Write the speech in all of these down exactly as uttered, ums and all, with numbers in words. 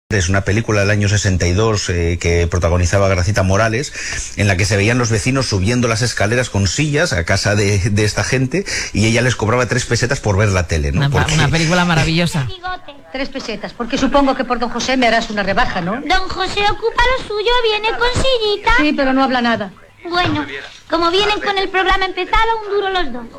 Es una película del año sesenta y dos eh, que protagonizaba Gracita Morales, en la que se veían los vecinos subiendo las escaleras con sillas a casa de, de esta gente, y ella les cobraba tres pesetas por ver la tele, ¿no? Una, Porque... una película maravillosa. Tres pesetas, porque supongo que por don José me harás una rebaja, ¿no? Don José ocupa lo suyo, viene con sillita. Sí, pero no habla nada. Bueno, como vienen con el programa empezado, un duro los dos.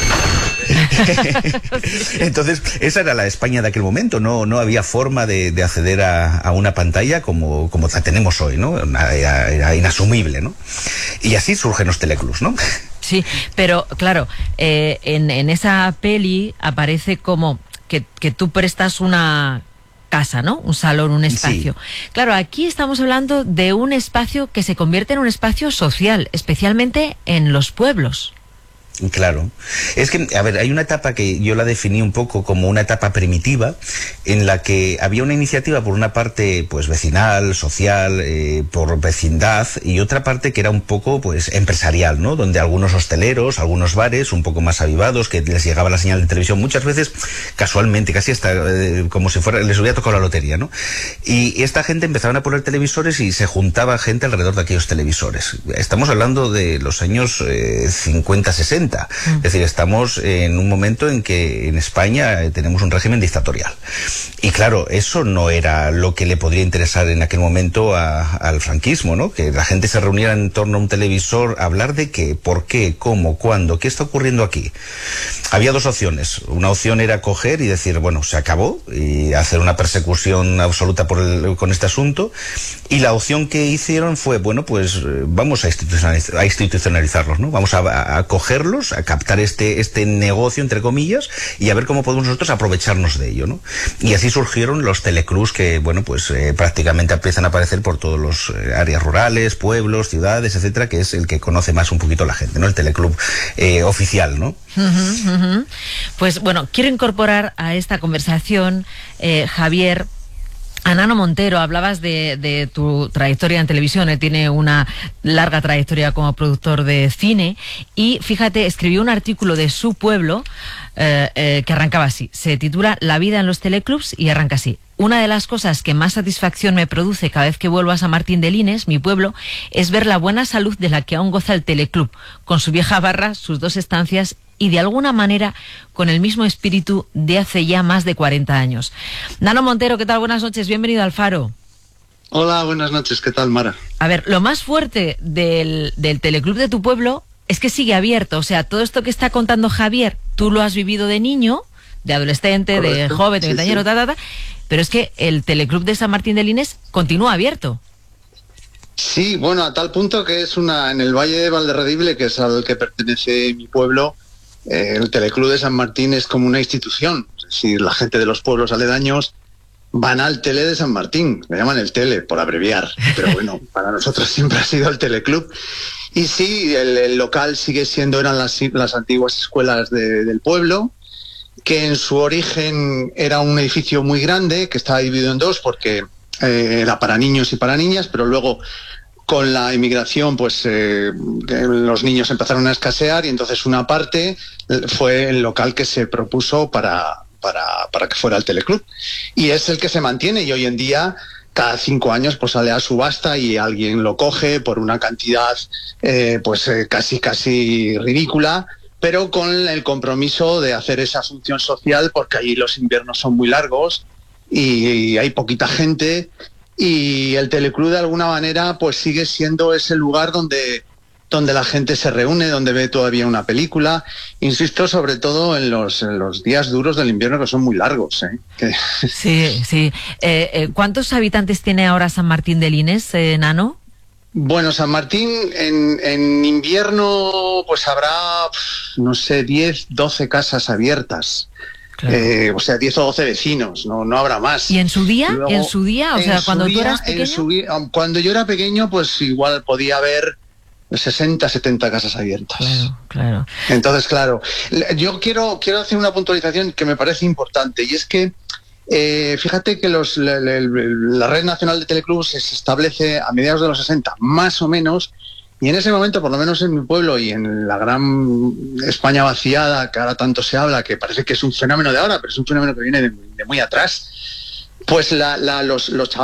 Entonces, esa era la España de aquel momento. No, no había forma de, de acceder a, a una pantalla como, como la tenemos hoy, ¿no? Era, era inasumible, ¿no? Y así surgen los teleclubs, ¿no? Sí, pero claro, eh, en, en esa peli aparece como que, que tú prestas una casa, ¿no? Un salón, un espacio. Sí. Claro, aquí estamos hablando de un espacio que se convierte en un espacio social, especialmente en los pueblos. Claro. Es que, a ver, hay una etapa que yo la definí un poco como una etapa primitiva, en la que había una iniciativa por una parte, pues, vecinal, social, eh, por vecindad, y otra parte que era un poco, pues, empresarial, ¿no? Donde algunos hosteleros, algunos bares, un poco más avivados, que les llegaba la señal de televisión, muchas veces, casualmente, casi hasta, eh, como si fuera, les hubiera tocado la lotería, ¿no? Y esta gente empezaban a poner televisores y se juntaba gente alrededor de aquellos televisores. Estamos hablando de los años eh, cincuenta, sesenta. Es decir, estamos en un momento en que en España tenemos un régimen dictatorial. Y claro, eso no era lo que le podría interesar en aquel momento a, al franquismo, ¿no? Que la gente se reuniera en torno a un televisor a hablar de qué, por qué, cómo, cuándo, qué está ocurriendo aquí. Había dos opciones. Una opción era coger y decir, bueno, se acabó, y hacer una persecución absoluta por el, con este asunto. Y la opción que hicieron fue, bueno, pues vamos a, institucionaliz a institucionalizarlos, ¿no? Vamos a, a cogerlos, a captar este, este negocio, entre comillas, y a ver cómo podemos nosotros aprovecharnos de ello, ¿no? Y así surgieron los teleclubs que, bueno, pues eh, prácticamente empiezan a aparecer por todos los eh, áreas rurales, pueblos, ciudades, etcétera, que es el que conoce más un poquito la gente, ¿no? El teleclub eh, oficial, ¿no? Uh-huh, uh-huh. Pues bueno, quiero incorporar a esta conversación, eh, Javier, a Nano Montero. Hablabas de, de tu trayectoria en televisión. Él tiene una larga trayectoria como productor de cine y, fíjate, escribió un artículo de Su Pueblo eh, eh, que arrancaba así. Se titula La vida en los teleclubs y arranca así. Una de las cosas que más satisfacción me produce cada vez que vuelvo a San Martín de Lines, mi pueblo, es ver la buena salud de la que aún goza el teleclub, con su vieja barra, sus dos estancias y de alguna manera con el mismo espíritu de hace ya más de cuarenta años. Nano Montero, ¿qué tal? Buenas noches, bienvenido al Faro. Hola, buenas noches, ¿qué tal, Mara? A ver, lo más fuerte del, del teleclub de tu pueblo es que sigue abierto. O sea, todo esto que está contando Javier, tú lo has vivido de niño, de adolescente, correcto, de joven, de veinteañero, sí, sí. ta, ta, ta, pero es que el teleclub de San Martín de Lines continúa abierto. Sí, bueno, a tal punto que es una, en el Valle de Valderredible, que es al que pertenece mi pueblo, eh, el teleclub de San Martín es como una institución. Es decir, la gente de los pueblos aledaños van al tele de San Martín, le llaman el tele, por abreviar, pero bueno, para nosotros siempre ha sido el teleclub. Y sí, el, el local sigue siendo, eran las, las antiguas escuelas de, del pueblo, que en su origen era un edificio muy grande, que estaba dividido en dos porque eh, era para niños y para niñas, pero luego con la inmigración pues eh, los niños empezaron a escasear y entonces una parte fue el local que se propuso para, para, para que fuera el teleclub. Y es el que se mantiene y hoy en día cada cinco años pues sale a subasta y alguien lo coge por una cantidad eh, pues eh, casi casi ridícula, pero con el compromiso de hacer esa función social porque allí los inviernos son muy largos y hay poquita gente y el teleclub de alguna manera pues sigue siendo ese lugar donde, donde la gente se reúne, donde ve todavía una película, insisto, sobre todo en los, en los días duros del invierno que son muy largos, ¿eh? Que... Sí, sí. Eh, eh, ¿Cuántos habitantes tiene ahora San Martín de Lines, eh, Nano? Bueno, San Martín en, en invierno pues habrá, no sé, diez, doce casas abiertas. Claro. Eh, o sea, diez o doce vecinos, no, no habrá más. ¿Y en su día? Luego, ¿En su día? O sea, cuando día, tú eras pequeño. Su, cuando yo era pequeño, pues igual podía haber sesenta, setenta casas abiertas. Claro, claro. Entonces, claro, yo quiero, quiero hacer una puntualización que me parece importante y es que Eh, fíjate que los, la, la, la Red Nacional de Teleclubs se establece a mediados de los sesenta, más o menos, y en ese momento, por lo menos en mi pueblo y en la gran España vaciada, que ahora tanto se habla, que parece que es un fenómeno de ahora, pero es un fenómeno que viene de, de muy atrás, pues la, la, los, los chavales